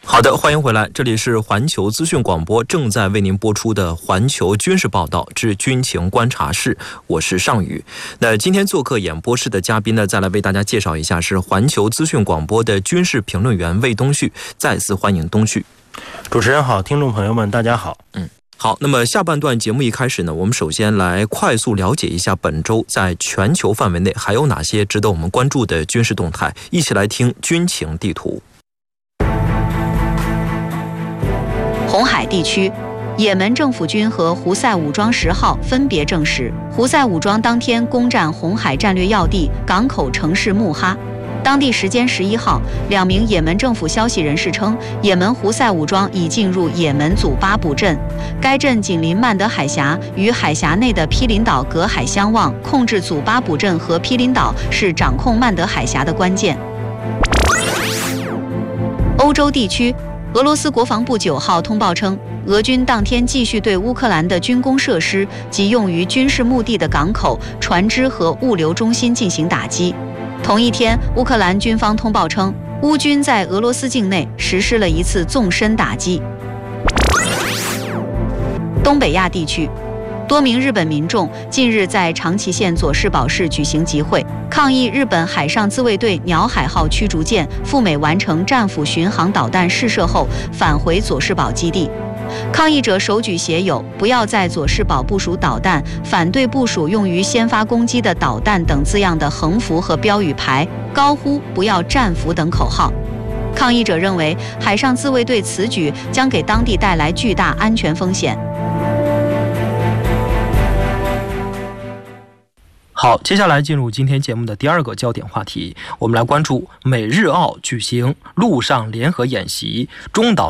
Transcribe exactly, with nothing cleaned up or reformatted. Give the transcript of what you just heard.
好的，欢迎回来，这里是环球资讯广播正在为您播出的环球军事报道之军情观察室，我是尚宇。那今天做客演播室的嘉宾呢，再来为大家介绍一下，是环球资讯广播的军事评论员魏东旭。再次欢迎东旭。 主持人好，听众朋友们大家好。 嗯。好，那么下半段节目一开始呢，我们首先来快速了解一下本周在全球范围内还有哪些值得我们关注的军事动态，一起来听军情地图。 红海地区，也门政府军和胡塞武装十号分别证实，胡塞武装当天攻占红海战略要地港口城市穆哈。当地时间十一号，两名也门政府消息人士称，也门胡塞武装已进入也门祖巴卜镇，该镇紧邻曼德海峡，与海峡内的毗邻岛隔海相望。控制祖巴卜镇和毗邻岛是掌控曼德海峡的关键。欧洲地区，俄罗斯国防部九号通报称，俄军当天继续对乌克兰的军工设施及用于军事目的的港口、船只和物流中心进行打击。同一天，乌克兰军方通报称，乌军在俄罗斯境内实施了一次纵深打击。东北亚地区，多名日本民众近日在长崎县佐世保市举行集会，抗议日本海上自卫队鸟海号驱逐舰赴美完成战斧巡航导弹试射后返回佐世保基地。抗议者手举写有“不要在佐世保部署导弹，反对部署用于先发攻击的导弹”等字样的横幅和标语牌，高呼“不要战俘”等口号。抗议者认为，海上自卫队此举将给当地带来巨大安全风险。 好，接下来进入今天节目的第二个焦点话题，我们来关注美日澳举行陆上联合演习，中岛